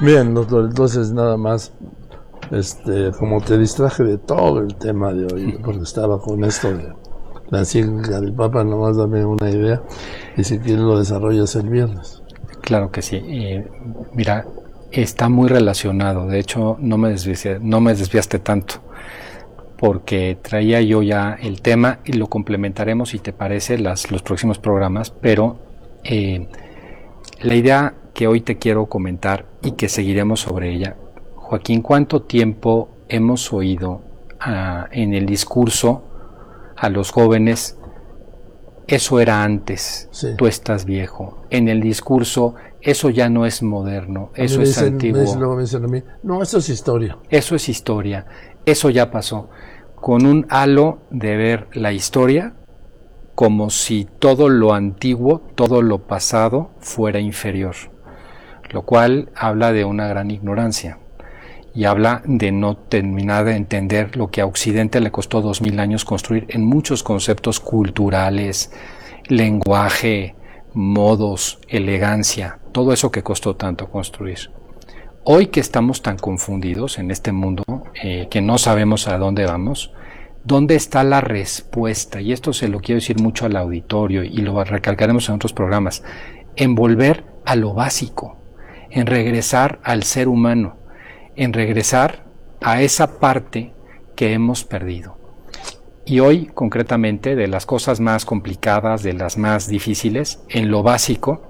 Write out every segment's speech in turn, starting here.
Bien, doctor, entonces nada más, como te distraje de todo el tema de hoy, porque estaba con esto de la encíclica del Papa, nomás dame una idea, y si quieres lo desarrollas el viernes. Claro que sí. Mira, está muy relacionado. De hecho, no me desviaste tanto, porque traía yo ya el tema y lo complementaremos, si te parece, los próximos programas. Pero la idea que hoy te quiero comentar y que seguiremos sobre ella, Joaquín, ¿cuánto tiempo hemos oído en el discurso a los jóvenes? Eso era antes, sí. Tú estás viejo. En el discurso, eso ya no es moderno, eso es antiguo. Luego me dicen a mí, no, eso es historia. Eso es historia, eso ya pasó. Con un halo de ver la historia como si todo lo antiguo, todo lo pasado fuera inferior, lo cual habla de una gran ignorancia y habla de no terminar de entender lo que a Occidente le costó 2000 años construir en muchos conceptos culturales, lenguaje, modos, elegancia, todo eso que costó tanto construir. Hoy que estamos tan confundidos en este mundo, que no sabemos a dónde vamos, ¿dónde está la respuesta? Y esto se lo quiero decir mucho al auditorio y lo recalcaremos en otros programas, en volver a lo básico, en regresar al ser humano, en regresar a esa parte que hemos perdido. Y hoy, concretamente, de las cosas más complicadas, de las más difíciles, en lo básico,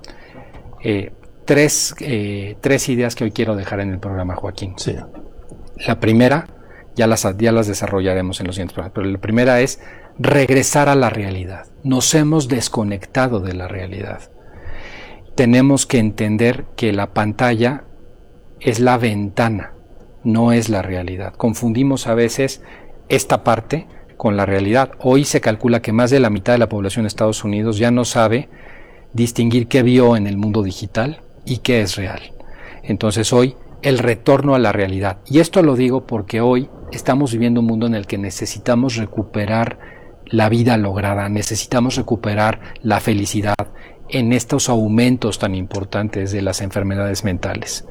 tres ideas que hoy quiero dejar en el programa, Joaquín. Sí. La primera, ya las desarrollaremos en los siguientes programas, pero la primera es regresar a la realidad. Nos hemos desconectado de la realidad. Tenemos que entender que la pantalla es la ventana, no es la realidad. Confundimos a veces esta parte con la realidad. Hoy se calcula que más de la mitad de la población de Estados Unidos ya no sabe distinguir qué vio en el mundo digital y qué es real. Entonces hoy el retorno a la realidad. Y esto lo digo porque hoy estamos viviendo un mundo en el que necesitamos recuperar la vida lograda, necesitamos recuperar la felicidad en estos aumentos tan importantes de las enfermedades mentales.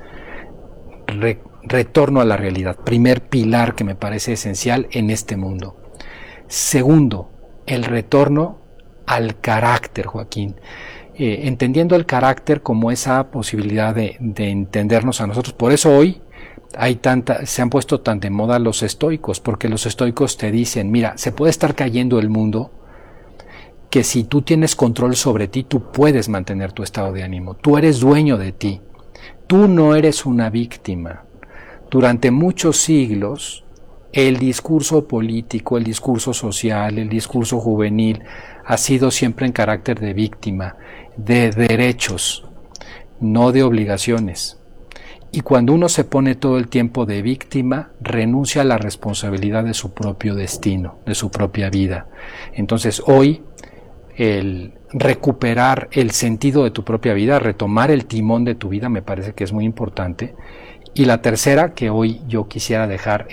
Retorno a la realidad, primer pilar que me parece esencial en este mundo. Segundo, el retorno al carácter, Joaquín. Entendiendo el carácter como esa posibilidad de entendernos a nosotros. Por eso hoy se han puesto tan de moda los estoicos, porque los estoicos te dicen, mira, se puede estar cayendo el mundo, que si tú tienes control sobre ti, tú puedes mantener tu estado de ánimo, tú eres dueño de ti. Tú no eres una víctima. Durante muchos siglos, el discurso político, el discurso social, el discurso juvenil ha sido siempre en carácter de víctima, de derechos, no de obligaciones. Y cuando uno se pone todo el tiempo de víctima, renuncia a la responsabilidad de su propio destino, de su propia vida. Entonces hoy, el recuperar el sentido de tu propia vida, retomar el timón de tu vida, me parece que es muy importante. Y la tercera que hoy yo quisiera dejar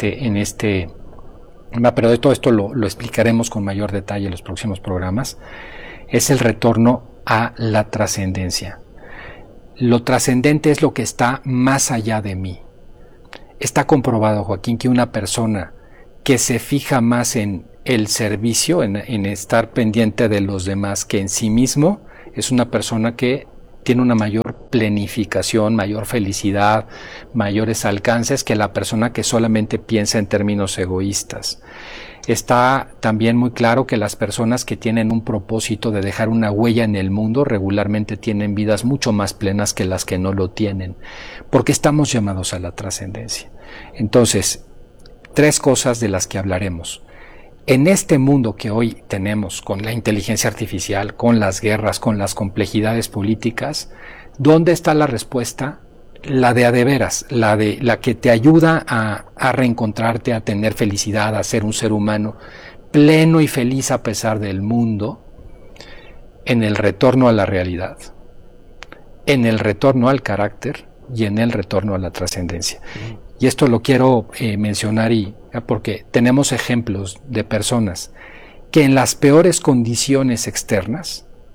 pero de todo esto lo explicaremos con mayor detalle en los próximos programas, es el retorno a la trascendencia. Lo trascendente es lo que está más allá de mí. Está comprobado, Joaquín, que una persona que se fija más en el servicio, en estar pendiente de los demás que en sí mismo, es una persona que tiene una mayor planificación, mayor felicidad, mayores alcances que la persona que solamente piensa en términos egoístas. Está también muy claro que las personas que tienen un propósito de dejar una huella en el mundo regularmente tienen vidas mucho más plenas que las que no lo tienen, porque estamos llamados a la trascendencia. Entonces, tres cosas de las que hablaremos. En este mundo que hoy tenemos, con la inteligencia artificial, con las guerras, con las complejidades políticas, ¿dónde está la respuesta? La de a de veras, la que te ayuda a reencontrarte, a tener felicidad, a ser un ser humano pleno y feliz a pesar del mundo, en el retorno a la realidad, en el retorno al carácter y en el retorno a la trascendencia. Y esto lo quiero mencionar porque tenemos ejemplos de personas que en las peores condiciones externas,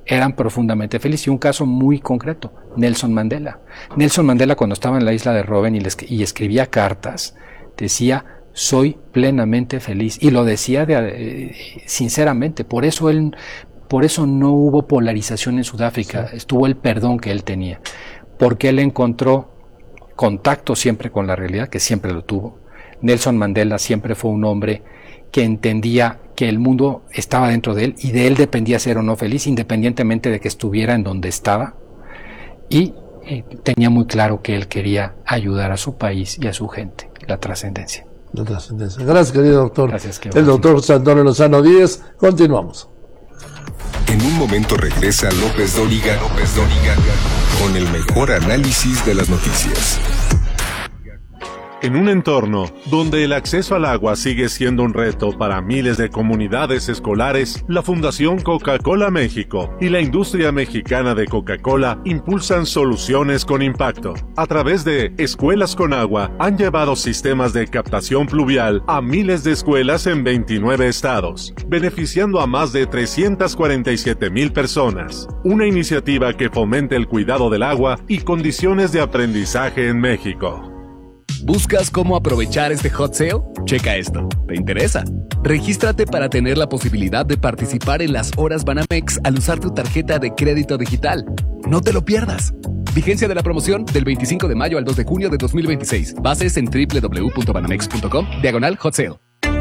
eran profundamente felices. Y un caso muy concreto, Nelson Mandela. Nelson Mandela, cuando estaba en la isla de Robben y escribía cartas, decía: soy plenamente feliz, y lo decía sinceramente. Por eso no hubo polarización en Sudáfrica, estuvo el perdón que él tenía, porque él encontró contacto siempre con la realidad, que siempre lo tuvo. Nelson Mandela siempre fue un hombre que entendía que el mundo estaba dentro de él y de él dependía ser o no feliz, independientemente de que estuviera en donde estaba, y tenía muy claro que él quería ayudar a su país y a su gente. La trascendencia. La trascendencia. Gracias, querido doctor. Gracias, el doctor José Antonio Lozano Díez. Continuamos. En un momento regresa López Dóriga con el mejor análisis de las noticias. En un entorno donde el acceso al agua sigue siendo un reto para miles de comunidades escolares, la Fundación Coca-Cola México y la industria mexicana de Coca-Cola impulsan soluciones con impacto. A través de Escuelas con Agua, han llevado sistemas de captación pluvial a miles de escuelas en 29 estados, beneficiando a más de 347,000 personas. Una iniciativa que fomenta el cuidado del agua y condiciones de aprendizaje en México. ¿Buscas cómo aprovechar este hot sale? Checa esto. ¿Te interesa? Regístrate para tener la posibilidad de participar en las horas Banamex al usar tu tarjeta de crédito digital. No te lo pierdas. Vigencia de la promoción del 25 de mayo al 2 de junio de 2026. Bases en www.banamex.com/hot sale.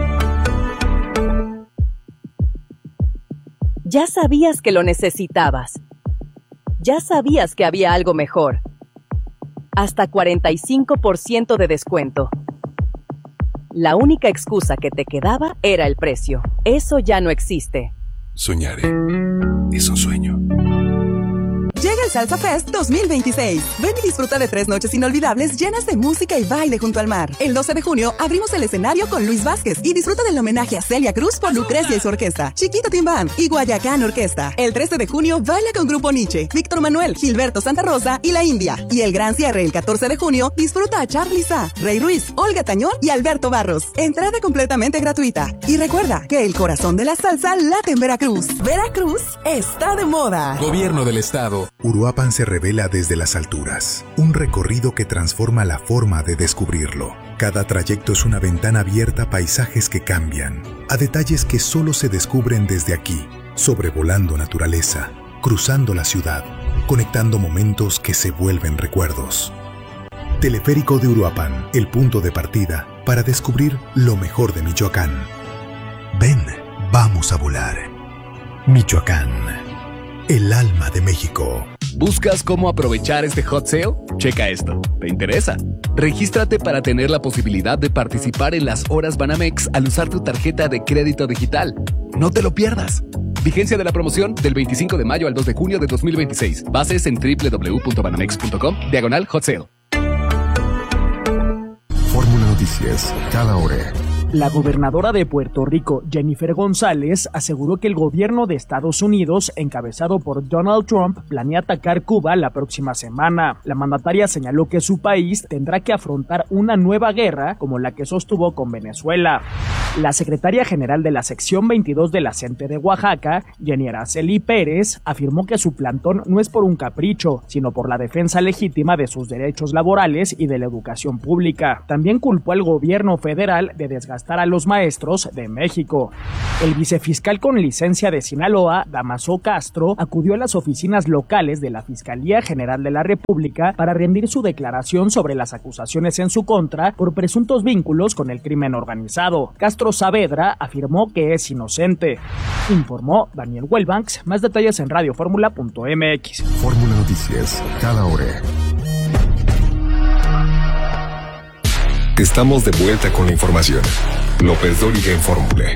Ya sabías que lo necesitabas. Ya sabías que había algo mejor. Hasta 45% de descuento. La única excusa que te quedaba era el precio. Eso ya no existe. Soñar es un sueño. Llega el Salsa Fest 2026. Ven y disfruta de 3 noches inolvidables llenas de música y baile junto al mar. El 12 de junio abrimos el escenario con Luis Vázquez y disfruta del homenaje a Celia Cruz por Lucrecia y su orquesta, Chiquito Team Band y Guayacán Orquesta. El 13 de junio baila con Grupo Nietzsche, Víctor Manuel, Gilberto Santa Rosa y La India. Y el gran cierre el 14 de junio disfruta a Charly Sa, Rey Ruiz, Olga Tañón y Alberto Barros. Entrada completamente gratuita. Y recuerda que el corazón de la salsa late en Veracruz. Veracruz está de moda. Gobierno del Estado. Uruapan se revela desde las alturas, un recorrido que transforma la forma de descubrirlo. Cada trayecto es una ventana abierta a paisajes que cambian, a detalles que solo se descubren desde aquí, sobrevolando naturaleza, cruzando la ciudad, conectando momentos que se vuelven recuerdos. Teleférico de Uruapan, el punto de partida para descubrir lo mejor de Michoacán. Ven, vamos a volar. Michoacán, el alma de México. ¿Buscas cómo aprovechar este hot sale? Checa esto. ¿Te interesa? Regístrate para tener la posibilidad de participar en las horas Banamex al usar tu tarjeta de crédito digital. No te lo pierdas. Vigencia de la promoción del 25 de mayo al 2 de junio de 2026. Bases en www.banamex.com/hot sale. Fórmula Noticias, cada hora. La gobernadora de Puerto Rico, Jennifer González, aseguró que el gobierno de Estados Unidos, encabezado por Donald Trump, planea atacar Cuba la próxima semana. La mandataria señaló que su país tendrá que afrontar una nueva guerra como la que sostuvo con Venezuela. La secretaria general de la sección 22 de la CENTE de Oaxaca, Jenny Araceli Pérez, afirmó que su plantón no es por un capricho, sino por la defensa legítima de sus derechos laborales y de la educación pública. También culpó al gobierno federal de desgastar a los maestros de México. El vicefiscal con licencia de Sinaloa, Damaso Castro, acudió a las oficinas locales de la Fiscalía General de la República para rendir su declaración sobre las acusaciones en su contra por presuntos vínculos con el crimen organizado. Castro Saavedra afirmó que es inocente. Informó Daniel Wellbanks. Más detalles en radioformula.mx. Fórmula Noticias, cada hora. Estamos de vuelta con la información. López Dóriga en Fórmula.